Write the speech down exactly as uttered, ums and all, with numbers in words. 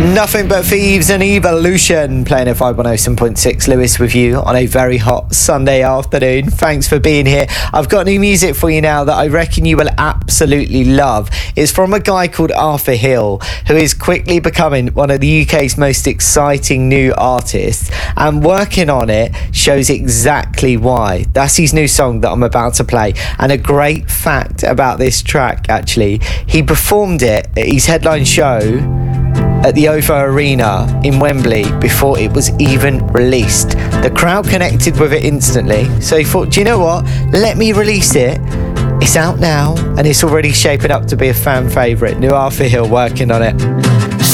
Nothing But Thieves and Evolution, playing at five one oh seven point six. Lewis with you on a very hot Sunday afternoon. Thanks for being here. I've got new music for you now that I reckon you will absolutely love. It's from a guy called Arthur Hill, who is quickly becoming one of the U K's most exciting new artists, and working on it shows exactly why. That's his new song that I'm about to play. And a great fact about this track, actually, he performed it at his headline show at the O V O Arena in Wembley before it was even released. The crowd connected with it instantly, so he thought, do you know what, let me release it. It's out now and it's already shaping up to be a fan favourite. New Arthur Hill working on it.